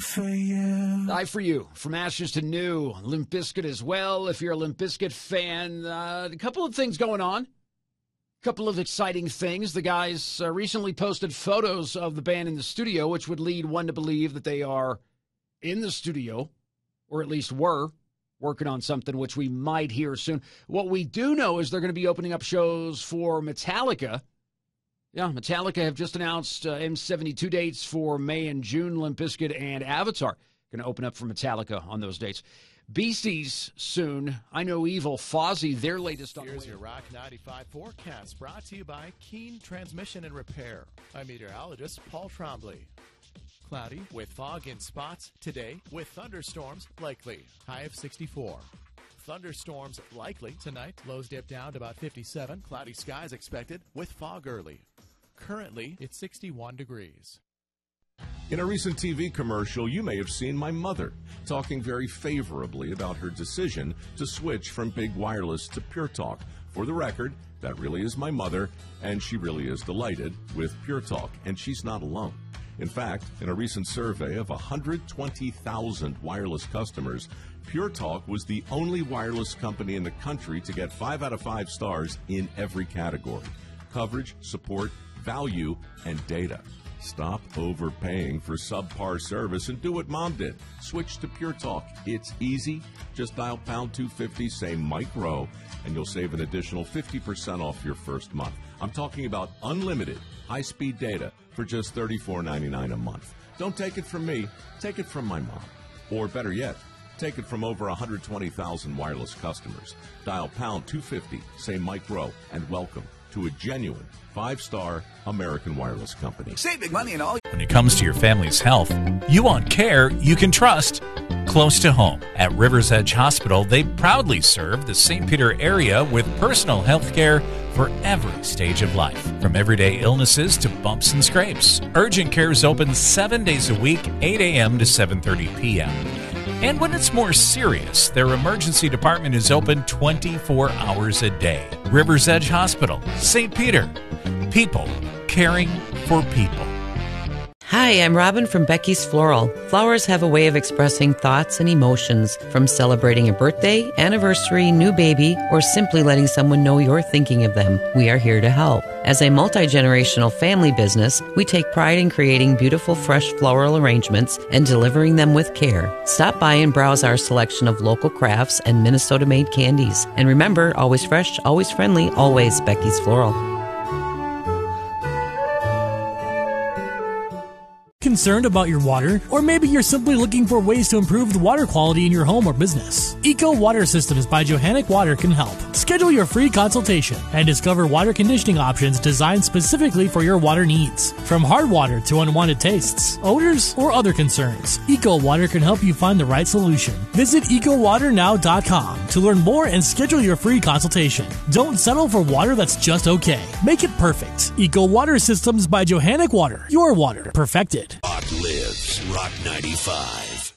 for you. Die for You, From Ashes to New. Limp Bizkit as well. If you're a Limp Bizkit fan, a couple of things going on. A couple of exciting things. The guys recently posted photos of the band in the studio, which would lead one to believe that they are in the studio, or at least were, working on something which we might hear soon. What we do know is they're going to be opening up shows for Metallica. Yeah, Metallica have just announced M72 dates for May and June. Limp Bizkit and Avatar going to open up for Metallica on those dates. Beasties soon. I Know Evil. Fozzy, their latest on. Here's your Rock 95 forecast, brought to you by Keen Transmission and Repair. I'm meteorologist Paul Trombley. Cloudy with fog in spots today, with thunderstorms likely. High of 64. Thunderstorms likely tonight. Lows dip down to about 57. Cloudy skies expected with fog early. Currently, it's 61 degrees. In a recent TV commercial, you may have seen my mother talking very favorably about her decision to switch from Big Wireless to Pure Talk. For the record, that really is my mother, and she really is delighted with Pure Talk, and she's not alone. In fact, in a recent survey of 120,000 wireless customers, Pure Talk was the only wireless company in the country to get 5 out of 5 stars in every category: coverage, support, value, and data. Stop overpaying for subpar service and do what Mom did. Switch to Pure Talk. It's easy. Just dial pound 250, say Mike Rowe, and you'll save an additional 50% off your first month. I'm talking about unlimited high-speed data for just $34.99 a month. Don't take it from me. Take it from my mom. Or better yet, take it from over 120,000 wireless customers. Dial pound 250, say Mike Rowe, and welcome to a genuine 5-star American wireless company. Save big money and all. When it comes to your family's health, you want care you can trust. Close to home. At Rivers Edge Hospital, they proudly serve the St. Peter area with personal health care for every stage of life. From everyday illnesses to bumps and scrapes. Urgent care is open 7 days a week, 8 a.m. to 7:30 p.m. And when it's more serious, their emergency department is open 24 hours a day. Rivers Edge Hospital, St. Peter. People caring for people. Hi, I'm Robin from Becky's Floral. Flowers have a way of expressing thoughts and emotions, from celebrating a birthday, anniversary, new baby, or simply letting someone know you're thinking of them. We are here to help. As a multi-generational family business, we take pride in creating beautiful, fresh floral arrangements and delivering them with care. Stop by and browse our selection of local crafts and Minnesota-made candies. And remember, always fresh, always friendly, always Becky's Floral. Concerned about your water? Or maybe you're simply looking for ways to improve the water quality in your home or business. Eco Water Systems by Johannec Water can help. Schedule your free consultation and discover water conditioning options designed specifically for your water needs. From hard water to unwanted tastes, odors, or other concerns, Eco Water can help you find the right solution. Visit EcoWaterNow.com to learn more and schedule your free consultation. Don't settle for water that's just okay. Make it perfect. Eco Water Systems by Johannec Water. Your water perfected. Rock lives. Rock 95.